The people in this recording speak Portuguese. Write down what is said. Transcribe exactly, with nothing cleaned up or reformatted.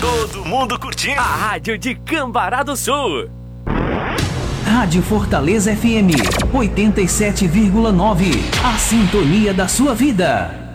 Todo mundo curtindo. A rádio de Cambará do Sul. Rádio Fortaleza F M, oitenta e sete vírgula nove. A sintonia da sua vida.